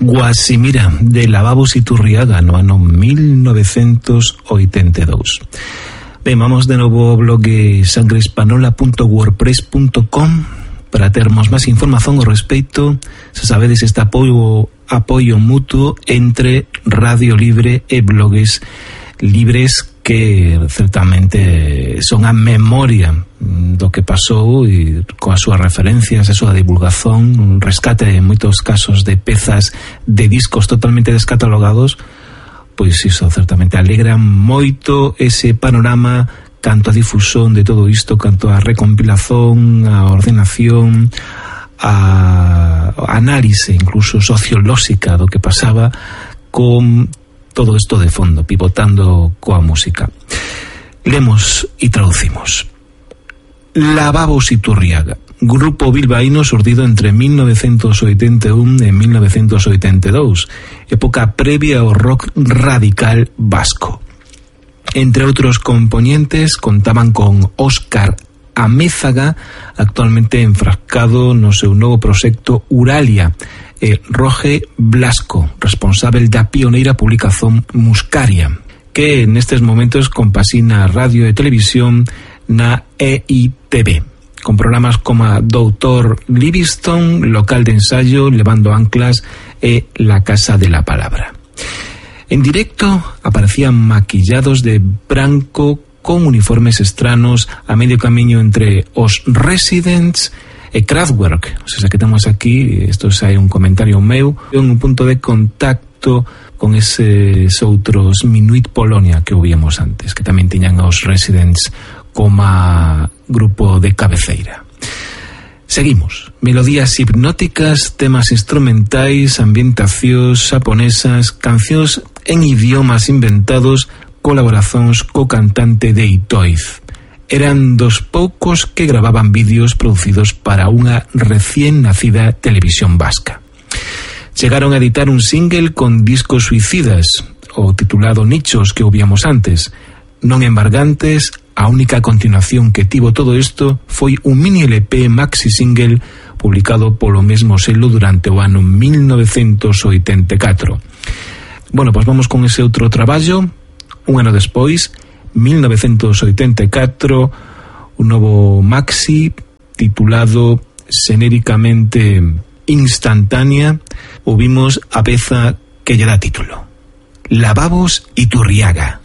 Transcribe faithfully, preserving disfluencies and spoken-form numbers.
Guasimira, de Lavabos Iturriaga, no ano mil novecentos oitenta e dous. Ben, vamos de novo ao blog sangreespanola punto wordpress punto com para termos máis información ao respecto. Se sabedes, este apoio apoio mutuo entre Radio Libre e blogs libres que certamente son a memoria do que pasou e coas súas referencias, a súa divulgación, un rescate en moitos casos de pezas de discos totalmente descatalogados. Pois iso certamente alegra moito ese panorama canto a difusión de todo isto, canto a recompilación, a ordenación, a análise incluso sociolóxica do que pasaba con todo isto de fondo, pivotando coa música. Lemos e traducimos. Lavabos Iturriaga, grupo bilbaíno surdido entre mil novecentos oitenta e un e mil novecentos oitenta e dous, época previa ao rock radical vasco. Entre outros componentes contaban con Óscar Amézaga, actualmente enfrascado no seu novo proxecto Uralia, e Roge Blasco, responsável da pioneira publicación Muscaria, que nestes momentos compasina radio e televisión na E I T V, con programas como Doutor Livingstone, Local de Ensayo, Levando Anclas e La Casa de la Palabra. En directo aparecían maquillados de branco con uniformes estranos a medio camiño entre os Residents e Kraftwerk. O sea, que temos aquí, isto é un comentario meu, un punto de contacto con eses outros Minuit Polonia que ouvíamos antes, que tamén tiñan os Residents como grupo de cabeceira. Seguimos. Melodías hipnóticas, temas instrumentais, ambientacións xaponesas, cancións en idiomas inventados, colaboracións co cantante de Itoiz. Eran dos poucos que gravaban vídeos producidos para unha recién nacida televisión vasca. Chegaron a editar un single con Discos Suicidas, o titulado Nichos que ouvíamos antes. Non embargantes, a única continuación que tivo todo isto foi un mini L P maxi single publicado polo mesmo selo durante o ano mil novecentos oitenta e catro. Bueno, pois vamos con ese outro traballo, un ano despois, mil novecentos oitenta e catro, un novo maxi titulado xenéricamente Instantánea. Ouvimos a peza que lle dá título, Lavabos Iturriaga.